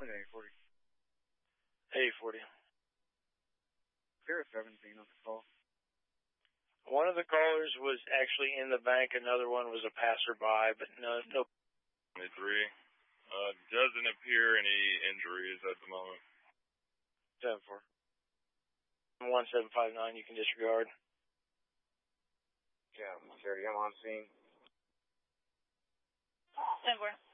Okay, 40. Hey, 40. 017 on the call. One of the callers was actually in the bank. Another one was a passerby, but no. 23. Doesn't appear any injuries at the moment. 7-4. 1759, you can disregard. Yeah, 30, I'm on scene. 10-4.